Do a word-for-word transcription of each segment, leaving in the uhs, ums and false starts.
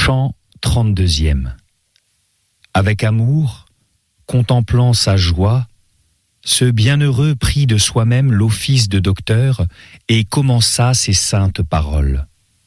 Chant trente-deuxième. Avec amour, contemplant sa joie, ce bienheureux prit de soi-même l'office de docteur et commença ses saintes paroles.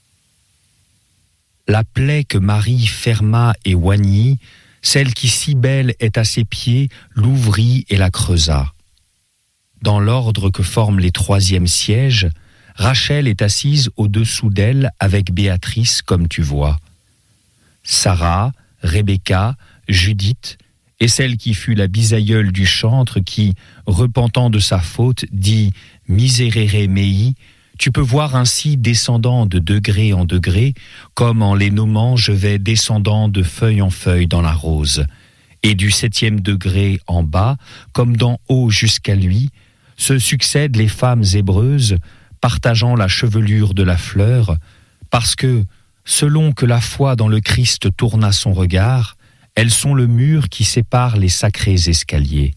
La plaie que Marie ferma et oignit, celle qui si belle est à ses pieds, l'ouvrit et la creusa. Dans l'ordre que forment les troisièmes sièges, Rachel est assise au-dessous d'elle avec Béatrice, comme tu vois. Sarah, Rebecca, Judith, et celle qui fut la bisaïeule du chantre qui, repentant de sa faute, dit « Miserere mei », tu peux voir ainsi descendant de degré en degré, comme en les nommant je vais descendant de feuille en feuille dans la rose. Et du septième degré en bas, comme d'en haut jusqu'à lui, se succèdent les femmes hébreuses, partageant la chevelure de la fleur, parce que, selon que la foi dans le Christ tourna son regard, elles sont le mur qui sépare les sacrés escaliers.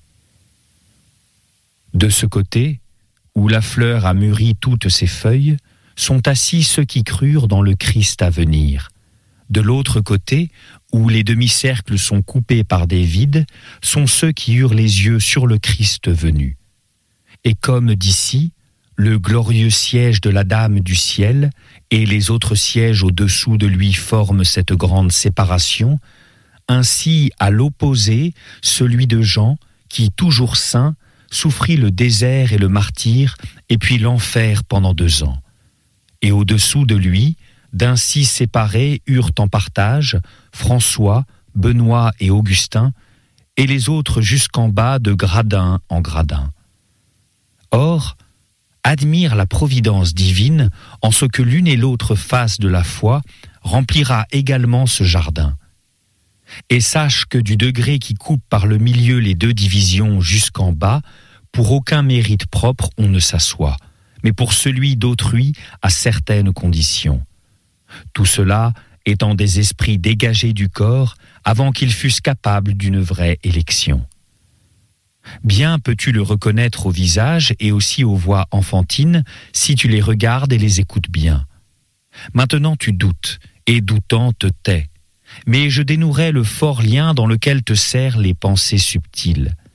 De ce côté, où la fleur a mûri toutes ses feuilles, sont assis ceux qui crurent dans le Christ à venir. De l'autre côté, où les demi-cercles sont coupés par des vides, sont ceux qui eurent les yeux sur le Christ venu. Et comme d'ici, le glorieux siège de la Dame du ciel et les autres sièges au-dessous de lui forment cette grande séparation, ainsi, à l'opposé, celui de Jean, qui, toujours saint, souffrit le désert et le martyre, et puis l'enfer pendant deux ans. Et au-dessous de lui, d'ainsi séparés eurent en partage François, Benoît et Augustin, et les autres jusqu'en bas de gradin en gradin. Or, admire la providence divine en ce que l'une et l'autre face de la foi remplira également ce jardin. Et sache que du degré qui coupe par le milieu les deux divisions jusqu'en bas, pour aucun mérite propre on ne s'assoit, mais pour celui d'autrui à certaines conditions. Tout cela étant des esprits dégagés du corps avant qu'ils fussent capables d'une vraie élection. Bien peux-tu le reconnaître au visage et aussi aux voix enfantines si tu les regardes et les écoutes bien. Maintenant tu doutes, et doutant te tais. Mais je dénouerai le fort lien dans lequel te serrent les pensées subtiles.